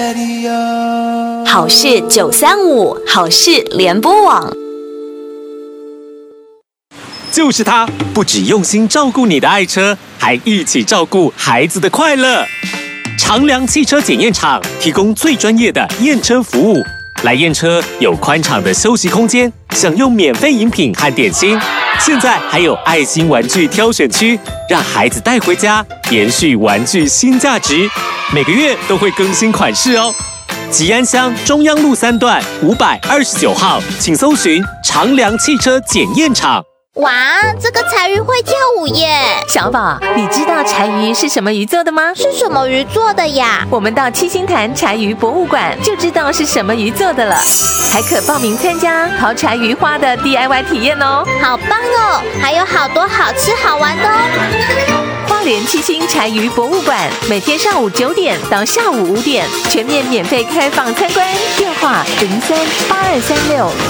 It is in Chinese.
好事935，好事联播网。 就是他，不只用心照顾你的爱车，还一起照顾孩子的快乐。长良汽车检验厂提供最专业的验车服务，来验车有宽敞的休息空间，享用免费饮品和点心。现在还有爱心玩具挑选区，让孩子带回家，延续玩具新价值。每个月都会更新款式哦。吉安乡中央路3段529号，请搜寻长良汽车检验厂。 哇，这个柴鱼会跳舞耶！ 小宝，你知道柴鱼是什么鱼做的吗？ 是什么鱼做的呀？ 我们到七星潭柴鱼博物馆就知道是什么鱼做的了，还可报名参加刨柴鱼花的 DIY 体验哦。 好棒哦，还有好多好吃好玩的哦。 花莲七星柴鱼博物馆每天上午9点到下午5点，全面免费开放参观，电话038236